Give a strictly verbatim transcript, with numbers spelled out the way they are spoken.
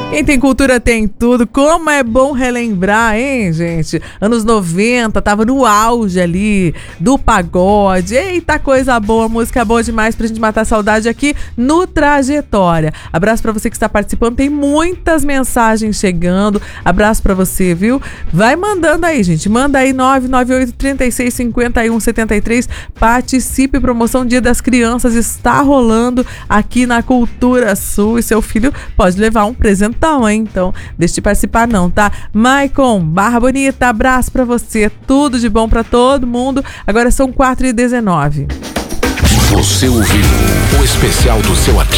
Quem tem cultura tem tudo. Como é bom relembrar, hein, gente? Anos noventa, tava no auge ali do pagode. Eita, coisa boa, música boa demais pra gente matar a saudade aqui no Trajetória. Abraço pra você que está participando, tem muitas mensagens chegando. Abraço pra você, viu? Vai mandando aí, gente. Manda aí nove nove oito, três seis, cinco um sete três. Participe, promoção Dia das Crianças está rolando aqui na Cultura Sul e seu filho pode levar um presentão, hein? Então, deixa de participar não, tá? Maicon, Barra Bonita, abraço pra você, tudo de bom pra todo mundo. Agora são quatro e dezenove. Você ouviu o especial do seu artista.